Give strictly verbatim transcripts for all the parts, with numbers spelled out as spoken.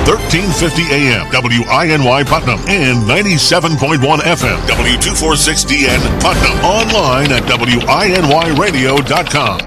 thirteen fifty A M, W I N Y Putnam, and ninety-seven point one F M, W two forty-six D N Putnam. Online at W I N Y radio dot com.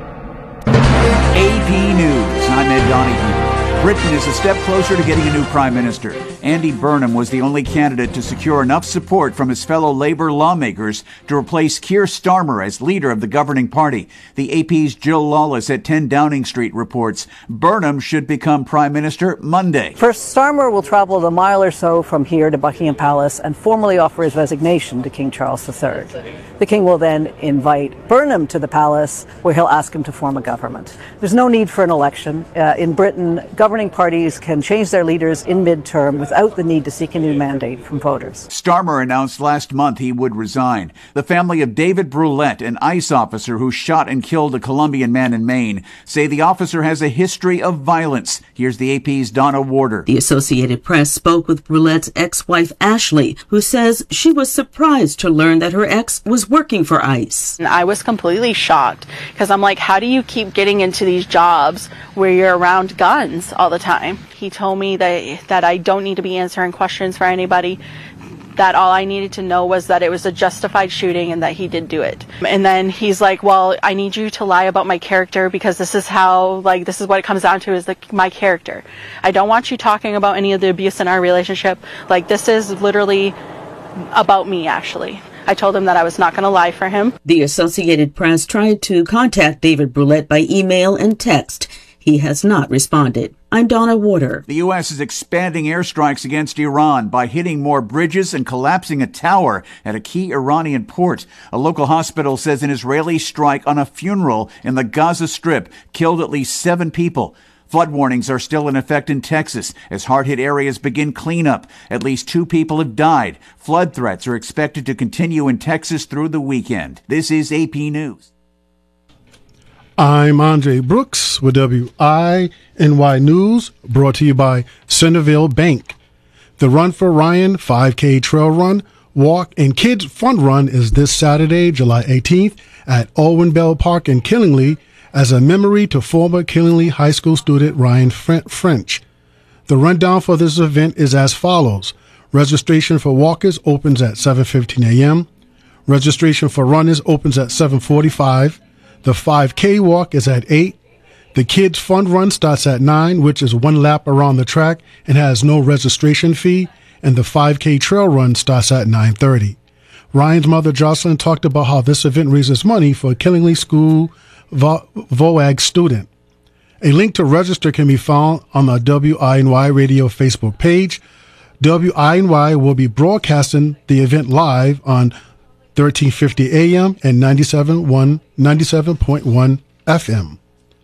A P News, I'm Ed Donahue. Britain is a step closer to getting a new prime minister. Andy Burnham was the only candidate to secure enough support from his fellow Labour lawmakers to replace Keir Starmer as leader of the governing party. The A P's Jill Lawless at ten Downing Street reports Burnham should become prime minister Monday. First, Starmer will travel a mile or so from here to Buckingham Palace and formally offer his resignation to King Charles the Third. The King will then invite Burnham to the palace, where he'll ask him to form a government. There's no need for an election. Uh, in Britain, governing parties can change their leaders in midterm without the need to seek a new mandate from voters. Starmer announced last month he would resign. The family of David Brulette, an ICE officer who shot and killed a Colombian man in Maine, say the officer has a history of violence. Here's the A P's Donna Warder. The Associated Press spoke with Brulette's ex-wife Ashley, who says she was surprised to learn that her ex was working for ICE. And I was completely shocked because I'm like, how do you keep getting into these jobs where you're around guns all the time? He told me that that I don't need to be answering questions for anybody, that all I needed to know was that it was a justified shooting and that he did do it. And then he's like, well, I need you to lie about my character because this is how, like, this is what it comes down to is like my character. I don't want you talking about any of the abuse in our relationship. Like, this is literally about me, actually. I told him that I was not going to lie for him. The Associated Press tried to contact David Brulette by email and text. He has not responded. I'm Donna Warder. The U S is expanding airstrikes against Iran by hitting more bridges and collapsing a tower at a key Iranian port. A local hospital says an Israeli strike on a funeral in the Gaza Strip killed at least seven people. Flood warnings are still in effect in Texas as hard-hit areas begin cleanup. At least two people have died. Flood threats are expected to continue in Texas through the weekend. This is A P News. I'm Andre Brooks with W I N Y News, brought to you by Centerville Bank. The Run for Ryan five K Trail Run, Walk, and Kids Fun Run is this Saturday, July eighteenth at Owen Bell Park in Killingley as a memory to former Killingley High School student Ryan French. The rundown for this event is as follows. Registration for walkers opens at seven fifteen a.m. Registration for runners opens at seven forty-five. The five K walk is at eight. The Kids Fun Run starts at nine, which is one lap around the track and has no registration fee. And the five K Trail Run starts at nine thirty. Ryan's mother, Jocelyn, talked about how this event raises money for a Killingley School Vo- VOAG student. A link to register can be found on the W I N Y Radio Facebook page. W I N Y will be broadcasting the event live on thirteen fifty A M and ninety-seven point one F M.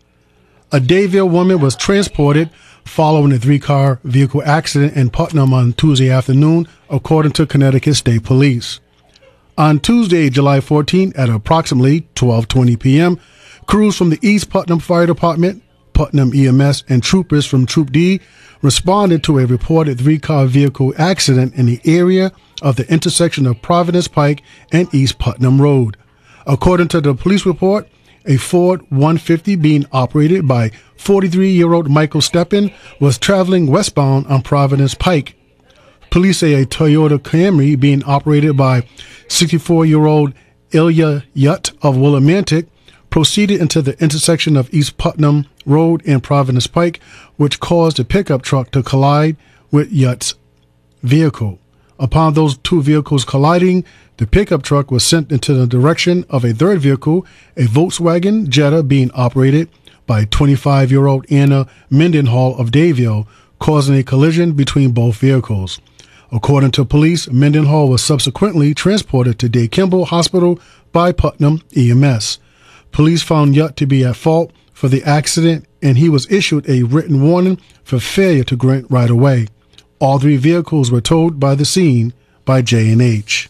A Dayville woman was transported following a three-car vehicle accident in Putnam on Tuesday afternoon, according to Connecticut State Police. On Tuesday, July fourteenth, at approximately twelve twenty p.m., crews from the East Putnam Fire Department, Putnam E M S, and troopers from Troop D responded to a reported three-car vehicle accident in the area of the intersection of Providence Pike and East Putnam Road. According to the police report, a Ford one fifty being operated by forty-three-year-old Michael Steppen was traveling westbound on Providence Pike. Police say a Toyota Camry being operated by sixty-four-year-old Ilya Yutt of Willimantic proceeded into the intersection of East Putnam Road and Providence Pike, which caused a pickup truck to collide with Yutt's vehicle. Upon those two vehicles colliding, the pickup truck was sent into the direction of a third vehicle, a Volkswagen Jetta being operated by twenty-five-year-old Anna Mendenhall of Dayville, causing a collision between both vehicles. According to police, Mendenhall was subsequently transported to Day Kimball Hospital by Putnam E M S. Police found Yutt to be at fault for the accident, and he was issued a written warning for failure to grant right of way. All three vehicles were towed by the scene by J and H.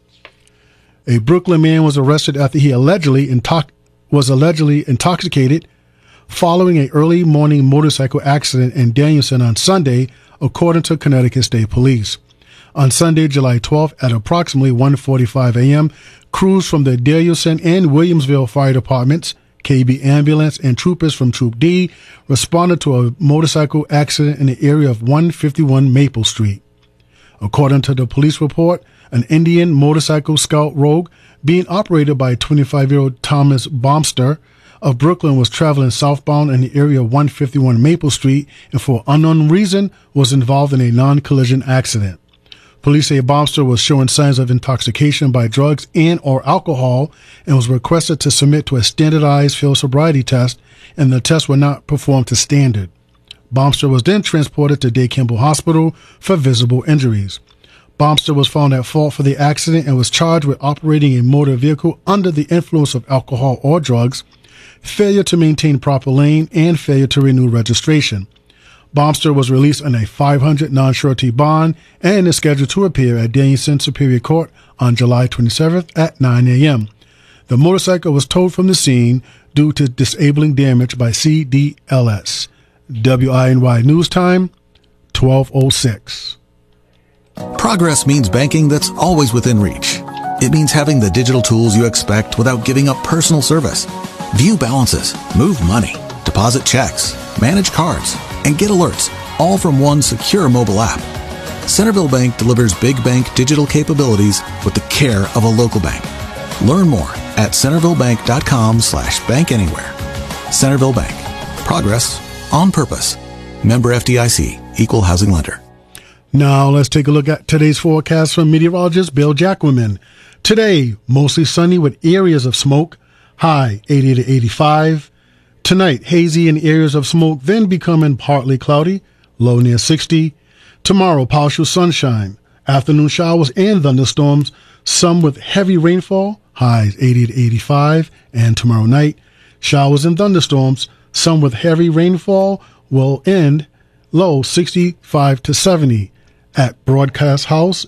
A Brooklyn man was arrested after he allegedly intox- was allegedly intoxicated following an early morning motorcycle accident in Danielson on Sunday, according to Connecticut State Police. On Sunday, July twelfth, at approximately one forty-five a.m., crews from the Danielson and Williamsville fire departments K B ambulance and troopers from Troop D responded to a motorcycle accident in the area of one fifty-one Maple Street. According to the police report, an Indian motorcycle Scout Rogue being operated by twenty-five-year-old Thomas Bomster of Brooklyn was traveling southbound in the area of one fifty-one Maple Street and for unknown reason was involved in a non-collision accident. Police say Bomster was showing signs of intoxication by drugs and or alcohol and was requested to submit to a standardized field sobriety test, and the tests were not performed to standard. Bomster was then transported to Day Kimball Hospital for visible injuries. Bomster was found at fault for the accident and was charged with operating a motor vehicle under the influence of alcohol or drugs, failure to maintain proper lane, and failure to renew registration. Bomster was released on a five hundred dollars non-surety bond and is scheduled to appear at Danielson Superior Court on July twenty-seventh at nine a.m. The motorcycle was towed from the scene due to disabling damage by C D L S. W I N Y News Time, twelve oh six. Progress means banking that's always within reach. It means having the digital tools you expect without giving up personal service. View balances, move money, deposit checks, manage cards, and get alerts, all from one secure mobile app. Centerville Bank delivers big bank digital capabilities with the care of a local bank. Learn more at centervillebank.com slash bank anywhere. Centerville Bank. Progress on purpose. Member F D I C, Equal Housing Lender. Now let's take a look at today's forecast from meteorologist Bill Jacquemin. Today, mostly sunny with areas of smoke, high eighty to eighty-five. Tonight, hazy in areas of smoke, then becoming partly cloudy, low near sixty. Tomorrow, partial sunshine, afternoon showers and thunderstorms, some with heavy rainfall, highs eighty to eighty-five. And tomorrow night, showers and thunderstorms, some with heavy rainfall, will end low sixty-five to seventy. At Broadcast House,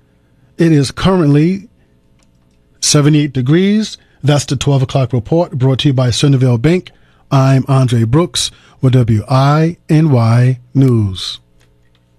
it is currently seventy-eight degrees. That's the twelve o'clock report brought to you by Centerville Bank. I'm Andre Brooks with W I N Y News.